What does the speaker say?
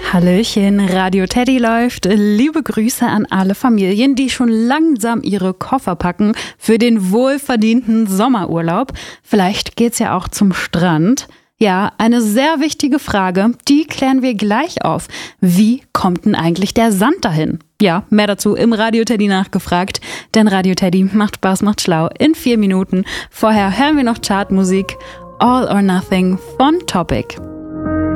Hallöchen, Radio Teddy läuft. Liebe Grüße an alle Familien, die schon langsam ihre Koffer packen für den wohlverdienten Sommerurlaub. Vielleicht geht's ja auch zum Strand. Ja, eine sehr wichtige Frage, die klären wir gleich auf. Wie kommt denn eigentlich der Sand dahin? Ja, mehr dazu im Radio Teddy nachgefragt, denn Radio Teddy macht Spaß, macht schlau in 4 Minuten. Vorher hören wir noch Chartmusik, All or Nothing von Topic.